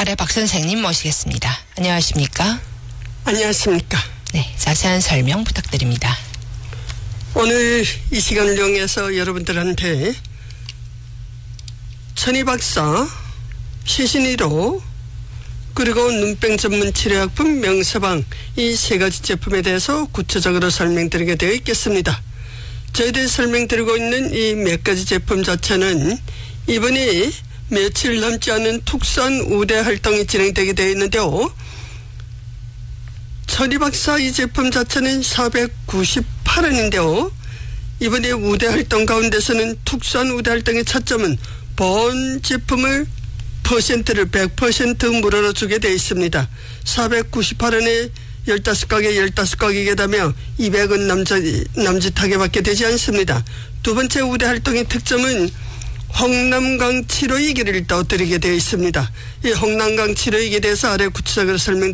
아래 박 선생님 모시겠습니다. 안녕하십니까? 안녕하십니까? 네, 자세한 설명 부탁드립니다. 오늘 이 시간을 이용해서 여러분들한테 천희박사, 시신이로 그리고 눈병 전문 치료약품 명서방 이 세 가지 제품에 대해서 구체적으로 설명드리게 되어 있겠습니다. 저희들이 설명드리고 있는 이 몇 가지 제품 자체는 이번에 며칠 남지 않은 특수한 우대 활동이 진행되게 되어 있는데요. 천희박사 이 제품 자체는 498원인데요. 이번에 우대 활동 가운데서는 특수한 우대 활동의 차점은 본 제품을 퍼센트를 100% 무료로 주게 되어 있습니다. 498원에 15가게 15가게게 되며 200원 남짓하게 받게 되지 않습니다. 두 번째 우대 활동의 특점은 홍남강 치료이기를 또 드리게 되어 있습니다. 이 홍남강 치료이기에 대해서 아래 구체적으로 설명